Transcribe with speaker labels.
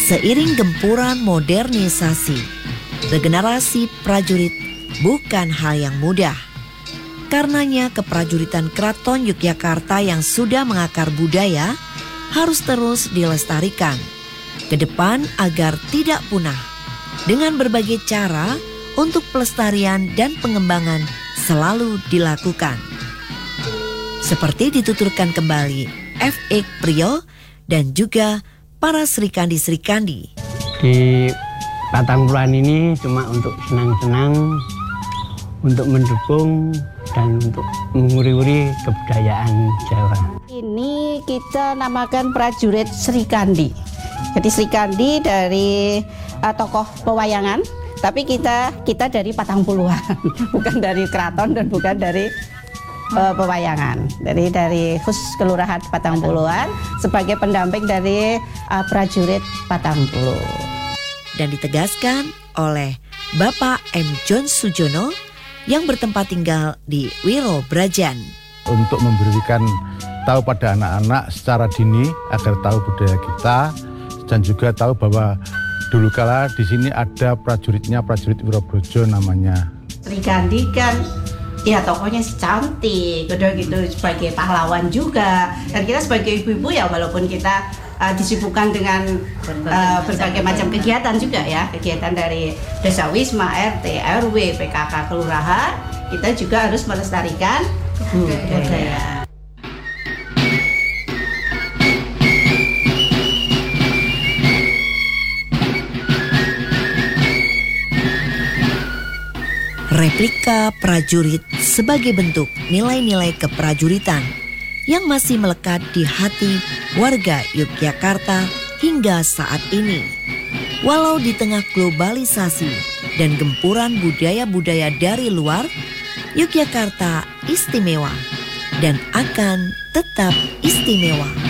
Speaker 1: Seiring gempuran modernisasi, regenerasi prajurit bukan hal yang mudah. Karenanya keprajuritan Keraton Yogyakarta yang sudah mengakar budaya harus terus dilestarikan ke depan agar tidak punah dengan berbagai cara untuk pelestarian dan pengembangan selalu dilakukan. Seperti dituturkan kembali F.X. Priyo dan juga para Srikandi-Srikandi.
Speaker 2: Di Patangpulan ini cuma untuk senang-senang, untuk mendukung dan untuk menguri-uri kebudayaan Jawa.
Speaker 3: Ini kita namakan prajurit Srikandi. Jadi Srikandi dari tokoh pewayangan, tapi kita dari Patangpuluhan, bukan dari keraton dan bukan dari pewayangan. Dari khusus Kelurahan Patangpuluhan sebagai pendamping dari prajurit Patangpuluh.
Speaker 1: Dan ditegaskan oleh Bapak M. John Sujono yang bertempat tinggal di Wiro Brajan.
Speaker 4: Untuk memberikan tahu pada anak-anak secara dini agar tahu budaya kita dan juga tahu bahwa dulu kala di sini ada prajuritnya, prajurit Wirobrojo namanya.
Speaker 3: Srikandi kan ya tokohnya cantik, udah gitu sebagai pahlawan juga. Dan kita sebagai ibu-ibu ya walaupun kita disibukkan dengan berbagai macam kegiatan juga ya, kegiatan dari Desa Wisma, RT, RW, PKK, Kelurahan, kita juga harus melestarikan budaya.
Speaker 1: Replika prajurit sebagai bentuk nilai-nilai keprajuritan yang masih melekat di hati warga Yogyakarta hingga saat ini. Walau di tengah globalisasi dan gempuran budaya-budaya dari luar, Yogyakarta istimewa dan akan tetap istimewa.